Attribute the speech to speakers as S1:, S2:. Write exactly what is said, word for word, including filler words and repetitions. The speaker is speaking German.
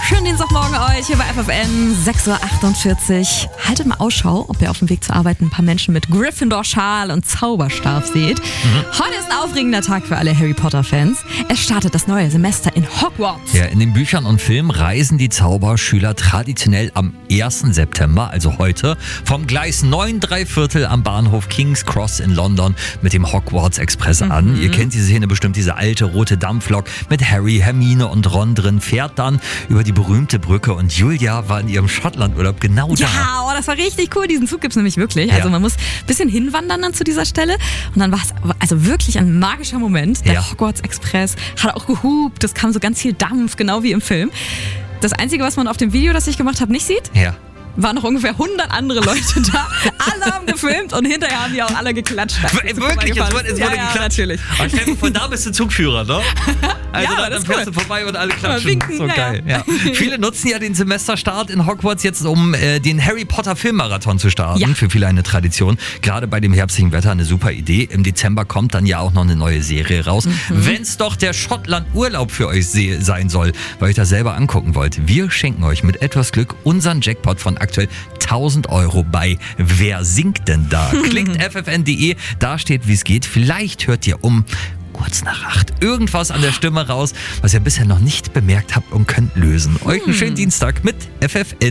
S1: Schönen Dienstagmorgen euch hier bei F F N, sechs Uhr achtundvierzig. Haltet mal Ausschau, ob ihr auf dem Weg zur Arbeit ein paar Menschen mit Gryffindor-Schal und Zauberstab seht. Mhm. Heute ist ein aufregender Tag für alle Harry Potter-Fans. Es startet das neue Semester in Hogwarts.
S2: Ja, in den Büchern und Filmen reisen die Zauberschüler traditionell am ersten September, also heute, vom Gleis neun drei Viertel am Bahnhof King's Cross in London mit dem Hogwarts Express mhm. an. Ihr kennt diese Szene bestimmt, diese alte rote Dampflok mit Harry, Hermine und Ron drin, fährt dann über die berühmte Brücke und Julia war in ihrem Schottlandurlaub genau da.
S1: Ja, oh, das war richtig cool. Diesen Zug gibt es nämlich wirklich.
S2: Ja.
S1: Also man muss ein bisschen hinwandern dann zu dieser Stelle. Und dann war es also wirklich ein magischer Moment. Der ja. Hogwarts Express hat auch gehupt. Es kam so ganz viel Dampf, genau wie im Film. Das Einzige, was man auf dem Video, das ich gemacht habe, nicht sieht,
S2: ja.
S1: waren noch ungefähr hundert andere Leute da. Alle haben gefilmt und hinterher haben die auch alle geklatscht.
S2: Wirklich? Es wurde, es
S1: ja,
S2: wurde
S1: ja,
S2: geklatscht?
S1: Natürlich.
S2: Aber stell dir vor, da bist du Zugführer, ne? Also
S1: ja,
S2: dann, dann fährst
S1: cool.
S2: du vorbei und alle klatschen.
S1: Winken,
S2: so
S1: ja,
S2: geil.
S1: Ja.
S2: Ja. Viele nutzen ja den Semesterstart in Hogwarts jetzt, um äh, den Harry Potter Filmmarathon zu starten.
S1: Ja.
S2: Für viele eine Tradition. Gerade bei dem herbstlichen Wetter eine super Idee. Im Dezember kommt dann ja auch noch eine neue Serie raus. Mhm. Wenn es doch der Schottland-Urlaub für euch se- sein soll, weil ihr das selber angucken wollt. Wir schenken euch mit etwas Glück unseren Jackpot von aktuell tausend Euro bei Wer singt denn da? Klickt f f n punkt d e, da steht, wie es geht. Vielleicht hört ihr um kurz nach acht irgendwas an der Stimme raus, was ihr bisher noch nicht bemerkt habt und könnt lösen. Euch einen schönen Dienstag mit F F N.